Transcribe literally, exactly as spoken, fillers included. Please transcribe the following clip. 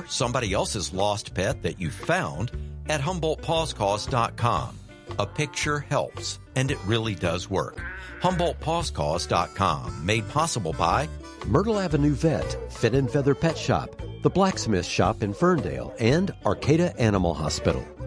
somebody else's lost pet that you found at Humboldt Paws Cause dot com. A picture helps, and it really does work. Humboldt Paws Cause dot com, made possible by Myrtle Avenue Vet, Fin and Feather Pet Shop, the Blacksmith Shop in Ferndale, and Arcata Animal Hospital.